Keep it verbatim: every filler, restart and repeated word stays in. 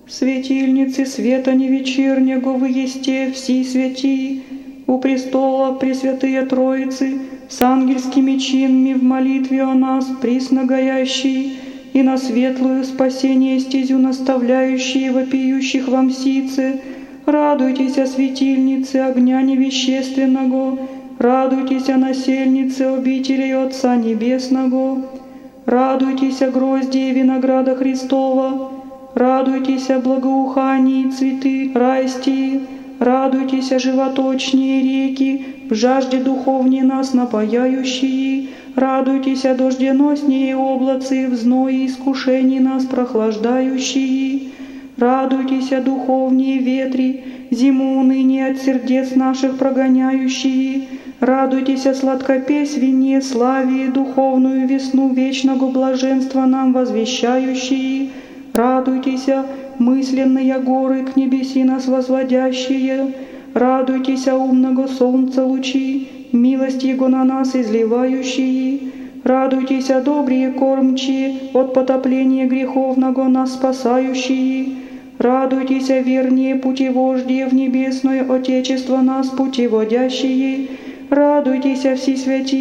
Светильницы света невечернего вы есте все святи, у престола Пресвятые Троицы, с ангельскими чинами в молитве о нас присногоящие, и на светлую спасение стезю наставляющие вопиющих вам сице, радуйтесь о светильнице огня невещественного, радуйтесь о насельнице обителей Отца Небесного, радуйтесь о грозде винограда Христова, радуйтесь о благоухании цветы райстии, радуйтесь о животочнее реки, в жажде духовнее нас напаяющие, радуйтесь о дожденоснее облацы, в зное искушений нас прохлаждающие, радуйтесь о духовнее ветре, зиму ныне от сердец наших прогоняющие, радуйтесь о сладкопесвенне славе духовную весну вечного блаженства нам возвещающие, радуйтесь о мысленные горы к небеси нас возводящие, радуйтесь о умного солнца лучи, милость Его на нас изливающие, радуйтесь о добрые кормчие, от потопления греховного нас спасающие, радуйтесь о вернее путевождие в небесное Отечество нас путеводящие, радуйтесь о всесвятии